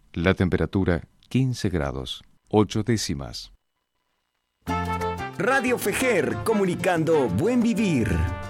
La temperatura 15 grados, 8 décimas. Radio Fejer, comunicando buen vivir.